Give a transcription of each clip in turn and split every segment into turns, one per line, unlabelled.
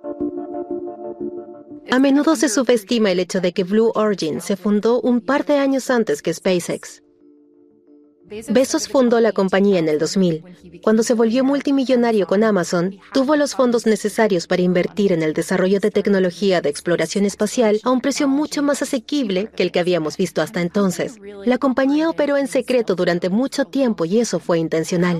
A menudo se subestima el hecho de que Blue Origin se fundó un par de años antes que SpaceX. Bezos fundó la compañía en el 2000. Cuando se volvió multimillonario con Amazon, tuvo los fondos necesarios para invertir en el desarrollo de tecnología de exploración espacial a un precio mucho más asequible que el que habíamos visto hasta entonces. La compañía operó en secreto durante mucho tiempo y eso fue intencional.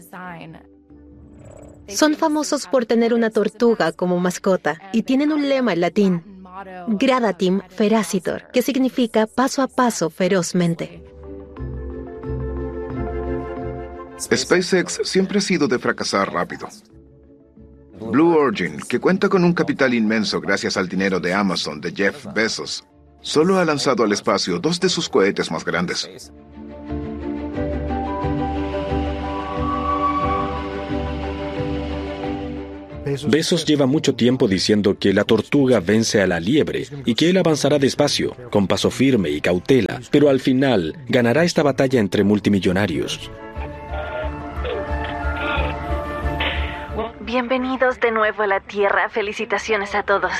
Son famosos por tener una tortuga como mascota y tienen un lema en latín, Gradatim Feracitor, que significa paso a paso ferozmente.
SpaceX siempre ha sido de fracasar rápido. Blue Origin, que cuenta con un capital inmenso gracias al dinero de Amazon de Jeff Bezos, solo ha lanzado al espacio 2 de sus cohetes más grandes.
Bezos lleva mucho tiempo diciendo que la tortuga vence a la liebre y que él avanzará despacio, con paso firme y cautela, pero al final ganará esta batalla entre multimillonarios.
Bienvenidos de nuevo a la Tierra. Felicitaciones a todos.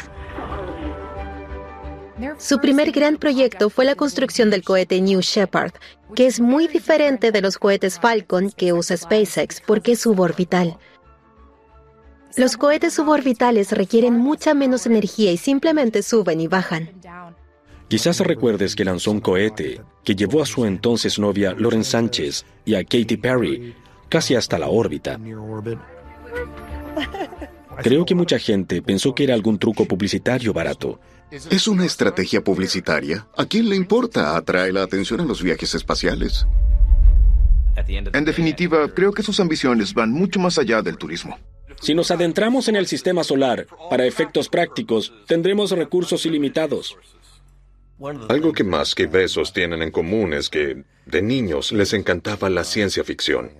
Su primer gran proyecto fue la construcción del cohete New Shepard, que es muy diferente de los cohetes Falcon que usa SpaceX porque es suborbital. Los cohetes suborbitales requieren mucha menos energía y simplemente suben y bajan.
Quizás recuerdes que lanzó un cohete que llevó a su entonces novia Lauren Sánchez y a Katy Perry casi hasta la órbita. Creo que mucha gente pensó que era algún truco publicitario barato.
¿Es una estrategia publicitaria? ¿A quién le importa? ¿Atrae la atención a los viajes espaciales?
En definitiva, creo que sus ambiciones van mucho más allá del turismo.
Si nos adentramos en el sistema solar, para efectos prácticos, tendremos recursos ilimitados.
Algo que más que Bezos tienen en común es que, de niños, les encantaba la ciencia ficción.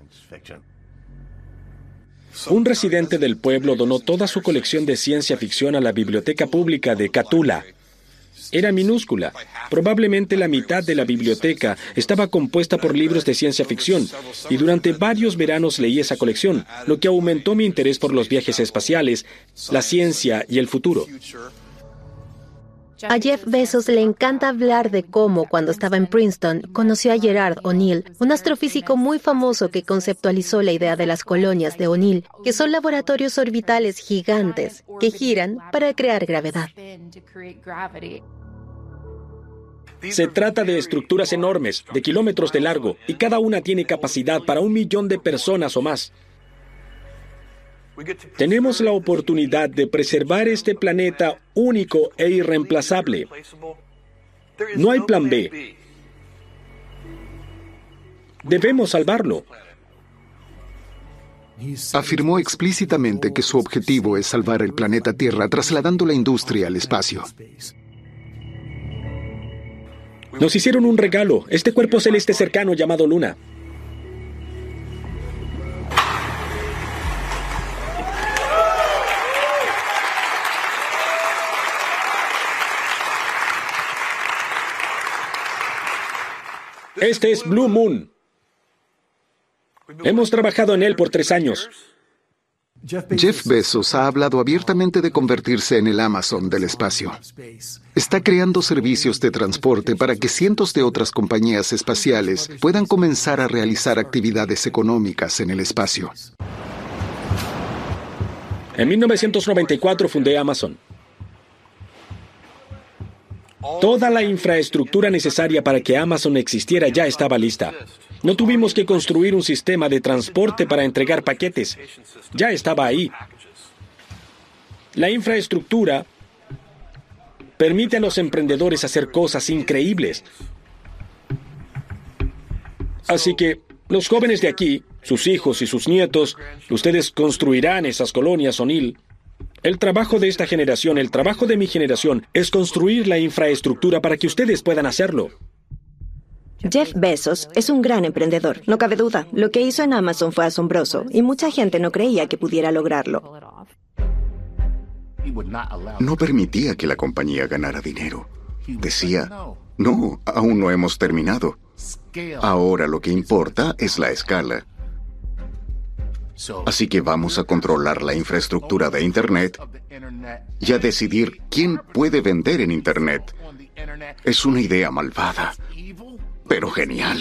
Un residente del pueblo donó toda su colección de ciencia ficción a la biblioteca pública de Catula. Era minúscula. Probablemente la mitad de la biblioteca estaba compuesta por libros de ciencia ficción, y durante varios veranos leí esa colección, lo que aumentó mi interés por los viajes espaciales, la ciencia y el futuro.
A Jeff Bezos le encanta hablar de cómo, cuando estaba en Princeton, conoció a Gerard O'Neill, un astrofísico muy famoso que conceptualizó la idea de las colonias de O'Neill, que son laboratorios orbitales gigantes que giran para crear gravedad.
Se trata de estructuras enormes, de kilómetros de largo, y cada una tiene capacidad para 1 millón de personas o más. Tenemos la oportunidad de preservar este planeta único e irreemplazable. No hay plan B. Debemos salvarlo.
Afirmó explícitamente que su objetivo es salvar el planeta Tierra trasladando la industria al espacio.
Nos hicieron un regalo, este cuerpo celeste cercano llamado Luna. Este es Blue Moon. Hemos trabajado en él por 3 años.
Jeff Bezos ha hablado abiertamente de convertirse en el Amazon del espacio. Está creando servicios de transporte para que cientos de otras compañías espaciales puedan comenzar a realizar actividades económicas en el espacio.
En 1994 fundé Amazon. Toda la infraestructura necesaria para que Amazon existiera ya estaba lista. No tuvimos que construir un sistema de transporte para entregar paquetes. Ya estaba ahí. La infraestructura permite a los emprendedores hacer cosas increíbles. Así que los jóvenes de aquí, sus hijos y sus nietos, ustedes construirán esas colonias O'Neill. El trabajo de esta generación, el trabajo de mi generación, es construir la infraestructura para que ustedes puedan hacerlo.
Jeff Bezos es un gran emprendedor, no cabe duda. Lo que hizo en Amazon fue asombroso y mucha gente no creía que pudiera lograrlo.
No permitía que la compañía ganara dinero. Decía, no, aún no hemos terminado. Ahora lo que importa es la escala.
Así que vamos a controlar la infraestructura de Internet y a decidir quién puede vender en Internet. Es una idea malvada, pero genial.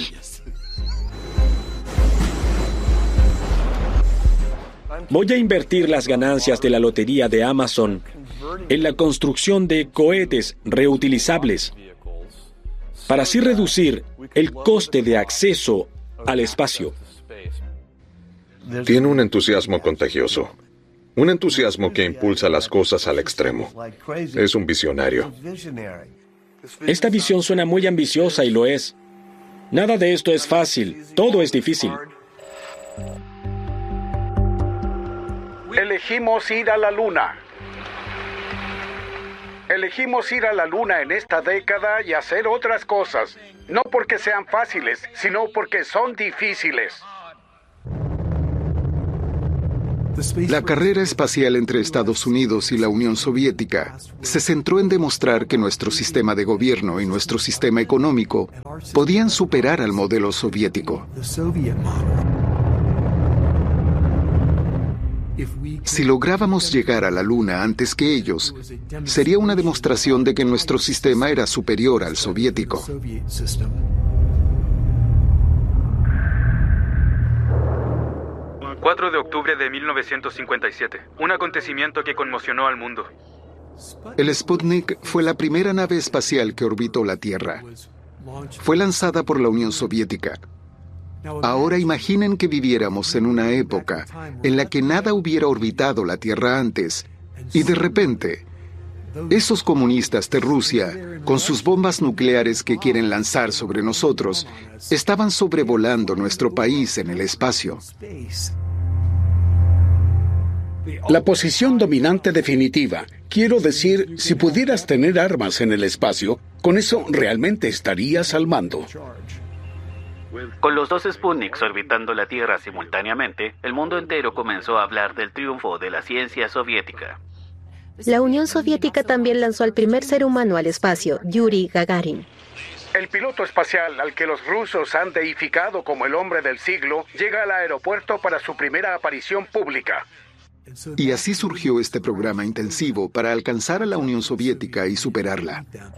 Voy a invertir las ganancias de la lotería de Amazon en la construcción de cohetes reutilizables para así reducir el coste de acceso al espacio.
Tiene un entusiasmo contagioso. Un entusiasmo que impulsa las cosas al extremo. Es un visionario.
Esta visión suena muy ambiciosa y lo es. Nada de esto es fácil, todo es difícil.
Elegimos ir a la Luna. Elegimos ir a la Luna en esta década y hacer otras cosas. No porque sean fáciles, sino porque son difíciles.
La carrera espacial entre Estados Unidos y la Unión Soviética se centró en demostrar que nuestro sistema de gobierno y nuestro sistema económico podían superar al modelo soviético. Si lográbamos llegar a la Luna antes que ellos, sería una demostración de que nuestro sistema era superior al soviético.
El 4 de octubre de 1957, un acontecimiento que conmocionó al mundo.
El Sputnik fue la primera nave espacial que orbitó la Tierra. Fue lanzada por la Unión Soviética. Ahora imaginen que viviéramos en una época en la que nada hubiera orbitado la Tierra antes, y de repente, esos comunistas de Rusia, con sus bombas nucleares que quieren lanzar sobre nosotros, estaban sobrevolando nuestro país en el espacio.
La posición dominante definitiva. Quiero decir, si pudieras tener armas en el espacio, con eso realmente estarías al mando.
Con los 2 Sputniks orbitando la Tierra simultáneamente, el mundo entero comenzó a hablar del triunfo de la ciencia soviética.
La Unión Soviética también lanzó al primer ser humano al espacio, Yuri Gagarin.
El piloto espacial, al que los rusos han deificado como el hombre del siglo, llega al aeropuerto para su primera aparición pública.
Y así surgió este programa intensivo para alcanzar a la Unión Soviética y superarla.